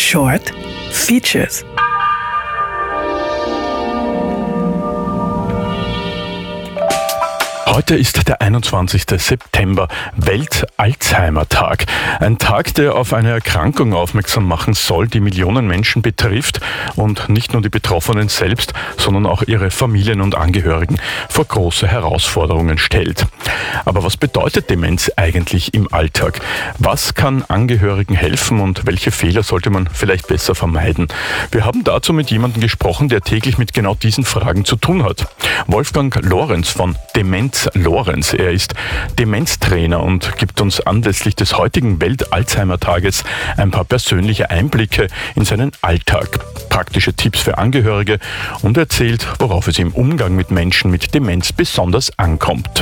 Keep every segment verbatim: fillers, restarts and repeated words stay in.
Short Features. Heute ist der einundzwanzigste September, Welt-Alzheimer-Tag. Ein Tag, der auf eine Erkrankung aufmerksam machen soll, die Millionen Menschen betrifft und nicht nur die Betroffenen selbst, sondern auch ihre Familien und Angehörigen vor große Herausforderungen stellt. Aber was bedeutet Demenz eigentlich im Alltag? Was kann Angehörigen helfen und welche Fehler sollte man vielleicht besser vermeiden? Wir haben dazu mit jemandem gesprochen, der täglich mit genau diesen Fragen zu tun hat. Wolfgang Lorenz von Demenz Lorenz. Er ist Demenztrainer und gibt uns anlässlich des heutigen Welt-Alzheimer-Tages ein paar persönliche Einblicke in seinen Alltag, praktische Tipps für Angehörige und erzählt, worauf es im Umgang mit Menschen mit Demenz besonders ankommt.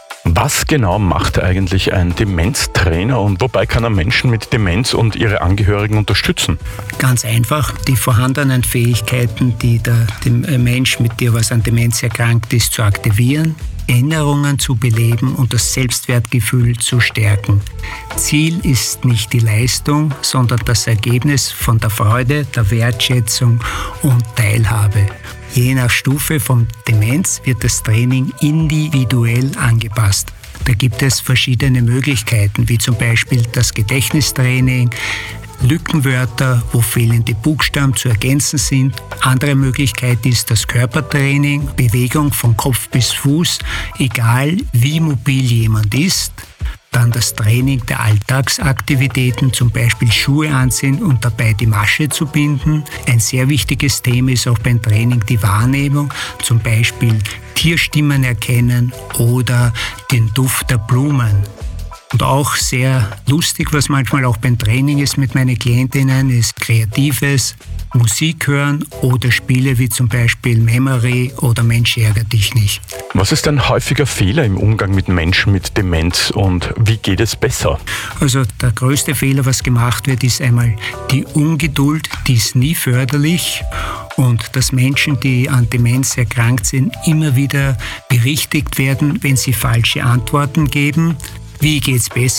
Was genau macht eigentlich ein Demenztrainer und wobei kann er Menschen mit Demenz und ihre Angehörigen unterstützen? Ganz einfach, die vorhandenen Fähigkeiten, die der, der Mensch, mit der was an Demenz erkrankt ist, zu aktivieren, Erinnerungen zu beleben und das Selbstwertgefühl zu stärken. Ziel ist nicht die Leistung, sondern das Ergebnis von der Freude, der Wertschätzung und Teilhabe. Je nach Stufe von Demenz wird das Training individuell angepasst. Da gibt es verschiedene Möglichkeiten, wie zum Beispiel das Gedächtnistraining, Lückenwörter, wo fehlende Buchstaben zu ergänzen sind. Andere Möglichkeit ist das Körpertraining, Bewegung von Kopf bis Fuß, egal wie mobil jemand ist. Dann das Training der Alltagsaktivitäten, zum Beispiel Schuhe anziehen und dabei die Masche zu binden. Ein sehr wichtiges Thema ist auch beim Training die Wahrnehmung, zum Beispiel Tierstimmen erkennen oder den Duft der Blumen. Und auch sehr lustig, was manchmal auch beim Training ist mit meinen Klientinnen, ist kreatives Musik hören oder Spiele wie zum Beispiel Memory oder Mensch ärgert dich nicht. Was ist ein häufiger Fehler im Umgang mit Menschen mit Demenz und wie geht es besser? Also der größte Fehler, was gemacht wird, ist einmal die Ungeduld, die ist nie förderlich. Und dass Menschen, die an Demenz erkrankt sind, immer wieder berichtigt werden, wenn sie falsche Antworten geben. Wie geht's besser?